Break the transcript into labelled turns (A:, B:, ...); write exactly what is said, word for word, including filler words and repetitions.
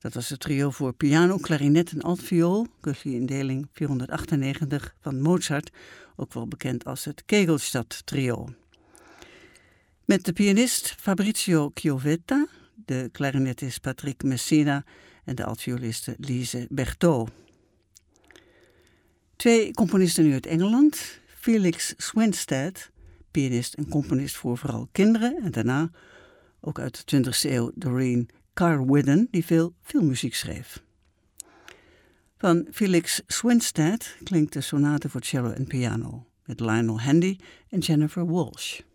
A: Dat was het trio voor piano, klarinet en altviool, Gusli-indeling vierhonderdachtennegentig van Mozart, ook wel bekend als het Kegelstad-trio. Met de pianist Fabrizio Chiovetta, de klarinetist Patrick Messina en de altvioliste Lise Berthaud. Twee componisten nu uit Engeland, Felix Swinstead, pianist en componist voor vooral kinderen, en daarna ook uit de twintigste eeuw Doreen Carwidden, die veel filmmuziek schreef. Van Felix Swinstead klinkt de sonate voor cello en piano met Lionel Handy en Jennifer Walsh.